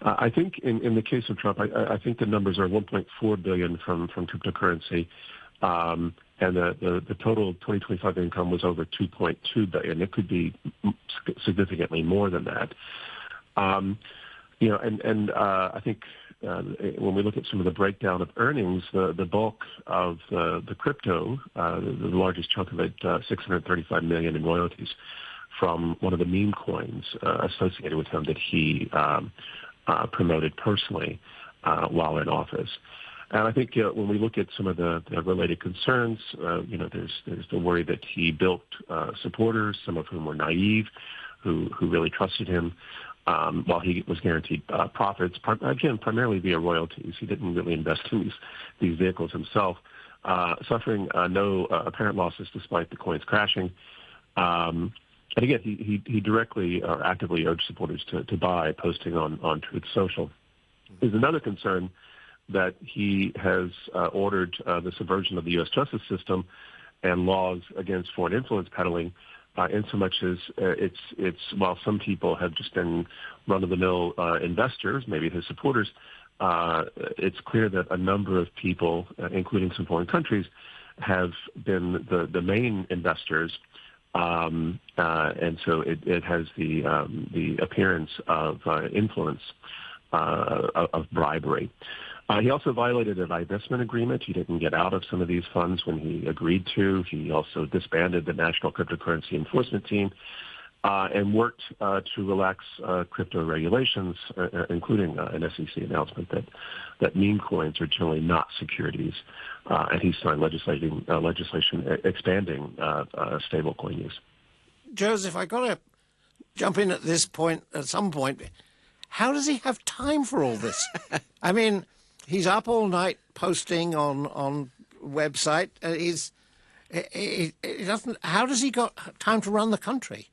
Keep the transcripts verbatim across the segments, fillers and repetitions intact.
Uh, I think in, in the case of Trump, I, I think the numbers are one point four billion dollars from, from cryptocurrency, um, and the, the, the total twenty twenty-five income was over two point two billion dollars. It could be significantly more than that. Um, you know, and, and uh, I think uh, when we look at some of the breakdown of earnings, the, the bulk of the, the crypto, uh, the, the largest chunk of it, uh, six hundred thirty-five million dollars in royalties from one of the meme coins uh, associated with him that he um, uh, promoted personally uh, while in office. And I think uh, when we look at some of the, the related concerns, uh, you know, there's there's the worry that he built uh, supporters, some of whom were naive, who who really trusted him, um, while he was guaranteed uh, profits, prim- again, primarily via royalties. He didn't really invest in these, these vehicles himself, uh, suffering uh, no uh, apparent losses despite the coins crashing. Um, And again, he, he, he directly or actively urged supporters to, to buy, posting on, on Truth Social. There's another concern that he has uh, ordered uh, the subversion of the U S justice system and laws against foreign influence peddling, uh, in so much as uh, it's, it's, while some people have just been run-of-the-mill uh, investors, maybe his supporters, uh, it's clear that a number of people, uh, including some foreign countries, have been the, the main investors. Um, uh, and so it, it has the um, the appearance of uh, influence, uh, of, of bribery. Uh, he also violated a divestment agreement. He didn't get out of some of these funds when he agreed to. He also disbanded the National Cryptocurrency Enforcement Team uh, and worked uh, to relax uh, crypto regulations, uh, including uh, an S E C announcement that, that meme coins are generally not securities. Uh, and he signed legislating, uh, legislation expanding uh, uh, stablecoin use. Joseph, I got to jump in at this point, at some point. How does he have time for all this? I mean, he's up all night posting on on website. Uh, he's he, he doesn't. How does he got time to run the country?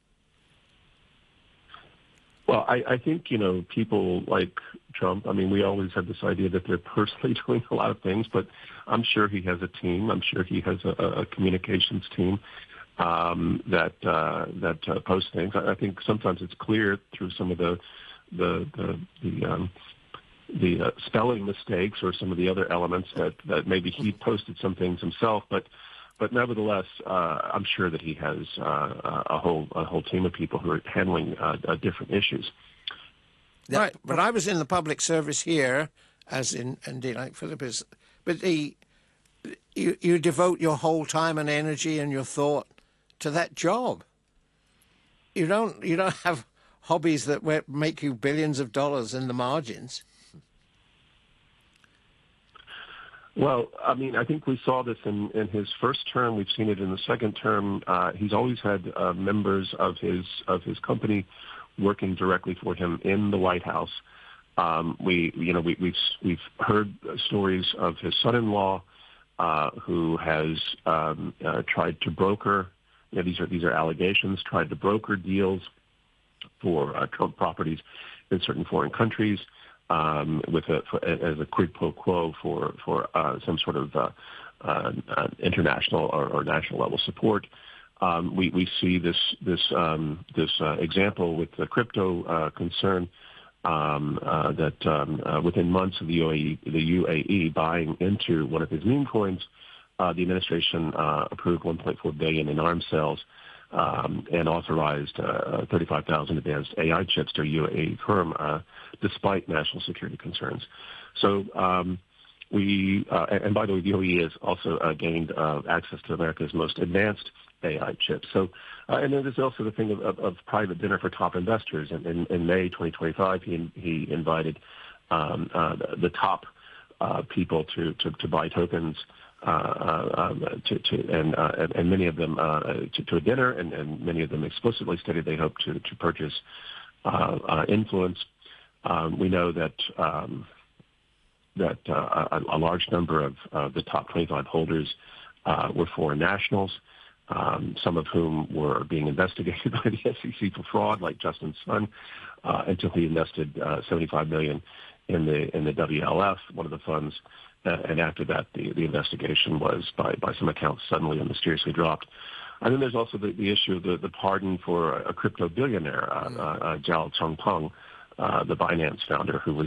Well, I, I think, you know, people like Trump, I mean, we always have this idea that they're personally doing a lot of things, but I'm sure he has a team. I'm sure he has a, a communications team um, that uh, that uh, posts things. I, I think sometimes it's clear through some of the the the, the um, the uh, spelling mistakes or some of the other elements that, that maybe he posted some things himself, but but nevertheless, uh, I'm sure that he has uh, a whole a whole team of people who are handling uh, uh, different issues. Right, but I was in the public service here, as in indeed like Philip is. But the you you devote your whole time and energy and your thought to that job. You don't you don't have hobbies that make you billions of dollars in the margins. Well, I mean, I think we saw this in, in his first term. We've seen it in the second term. Uh, he's always had uh, members of his of his company working directly for him in the White House. Um, we, you know, we, we've we've heard stories of his son-in-law uh, who has um, uh, tried to broker. You know, these are these are allegations. Tried to broker deals for uh, Trump properties in certain foreign countries. Um, with a, for, as a quid pro quo for for uh, some sort of uh, uh, uh, international or, or national level support. Um, we we see this this um, this uh, example with the crypto uh, concern um, uh, that um, uh, within months of the U A E the U A E buying into one of his meme coins, uh, the administration uh, approved one point four billion dollars in arms sales. Um, and authorized uh, thirty-five thousand advanced A I chips to a U A E firm, uh, despite national security concerns. So um, we, uh, and by the way, the U A E has also uh, gained uh, access to America's most advanced A I chips. So, uh, and then there's also the thing of, of, of private dinner for top investors. And in, in May twenty twenty-five, he he invited um, uh, the, the top uh, people to, to to buy tokens. Uh, uh, um, to, to, and, uh, and, and many of them uh, to, to a dinner, and, and many of them explicitly stated they hope to, to purchase uh, uh, influence. Um, we know that um, that uh, a, a large number of uh, the top twenty-five holders uh, were foreign nationals, um, some of whom were being investigated by the S E C for fraud, like Justin Sun, uh, until he invested uh, seventy-five million dollars in the in the W L F, one of the funds. Uh, and after that, the, the investigation was, by, by some accounts, suddenly and mysteriously dropped. And then there's also the, the issue of the, the pardon for a crypto billionaire, uh, uh, uh, Zhao Chengpeng, uh, the Binance founder, who was